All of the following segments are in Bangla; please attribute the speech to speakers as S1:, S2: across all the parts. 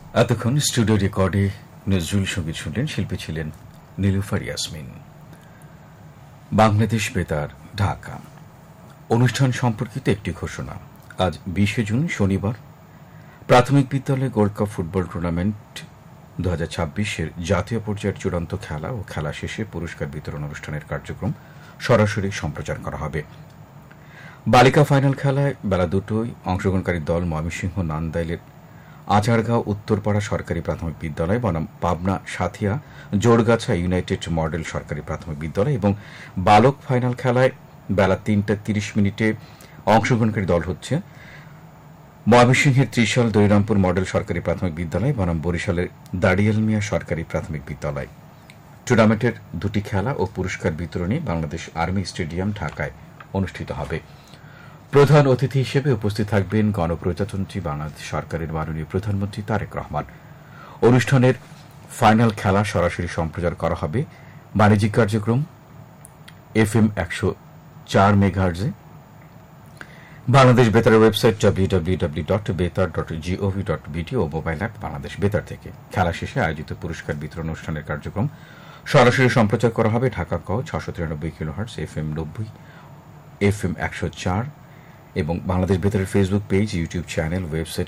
S1: এতক্ষণ স্টুডিও রেকর্ডে নজরুল সঙ্গীত শুনলেন। শিল্পী ছিলেন নীলুফার ইয়াসমিন। বাংলাদেশ বেতার, ঢাকা। অনুষ্ঠান সম্পর্কিত একটি ঘোষণা। আজ 20 জুন শনিবার প্রাথমিক বিদ্যালয় গোল্ড কাপ ফুটবল টুর্নামেন্ট 2026-এর জাতীয় পর্যায়ের চূড়ান্ত খেলা ও খেলা শেষে পুরস্কার বিতরণ অনুষ্ঠানের কার্যক্রম সরাসরি সম্প্রচার করা হবে। বালিকা ফাইনাল খেলায় বেলা 2টায় অংশগ্রহণকারী দল ময়মনসিংহ নান্দাইলের আচারগাঁও উত্তরপাড়া সরকারি প্রাথমিক বিদ্যালয় বনাম পাবনা সাথিয়া জোড়গাছা ইউনাইটেড মডেল সরকারি প্রাথমিক বিদ্যালয় এবং বালক ফাইনাল খেলায় বেলা 3টা 30 অংশগ্রহণকারী দল হচ্ছে ময়মনসিংহের ত্রিশাল দৈরামপুর মডেল সরকারি প্রাথমিক বিদ্যালয় বনাম বরিশালের দাড়িয়াল মিয়া সরকারি প্রাথমিক বিদ্যালয়। টুর্নামেন্টের দুটি খেলা ও পুরস্কার বিতরণী বাংলাদেশ আর্মি স্টেডিয়াম, ঢাকায় অনুষ্ঠিত হবে। প্রধান অতিথি হিসেবে উপস্থিত থাকবেন গণপ্রজাতন্ত্রী বাংলাদেশ সরকারের মাননীয় প্রধানমন্ত্রী তারেক রহমান। অনুষ্ঠানের ফাইনাল খেলা সরাসরি সম্প্রচার করা হবে বাণিজ্যিক কার্যক্রম FM 104 মেগাহার্টজে। বাংলাদেশ বেতারের ওয়েবসাইট www.betar.gov.bt ও মোবাইল অ্যাপ বাংলাদেশ বেতার থেকে। খেলা শেষে আয়োজিত পুরস্কার বিতরণ অনুষ্ঠানের কার্যক্রম সরাসরি সম্প্রচার করা হবে ঢাকা ক 693 কিলোহার্টজ FM 90, FM 104 এবং Bangladesh বেতারের Facebook page, YouTube channel, website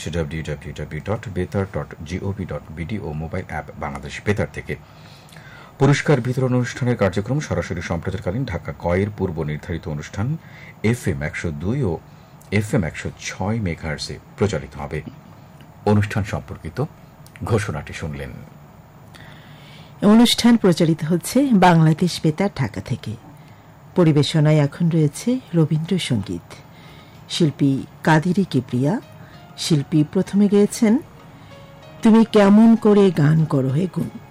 S1: www.betar.gov.bt ও মোবাইল অ্যাপ বাংলাদেশ বেতার থেকে। পুরস্কার বিতরণ অনুষ্ঠানের কার্যক্রম সরাসরি সম্প্রচারকালীন ঢাকা কয়ের পূর্ব নির্ধারিত অনুষ্ঠান FM 102 ও FM 106 মেগাহার্টজে প্রচারিত হবে। অনুষ্ঠান সম্পর্কিত ঘোষণাটি শুনলেন।
S2: অনুষ্ঠান প্রচারিত হচ্ছে বাংলাদেশ বেতার, ঢাকা থেকে। পরিবেশনায় এখন রয়েছে রবীন্দ্রসঙ্গীত। শিল্পী কাদেরী কিবরিয়া। শিল্পী প্রথমে গেয়েছেন তুমি কেমন করে গান করো হে গুণ।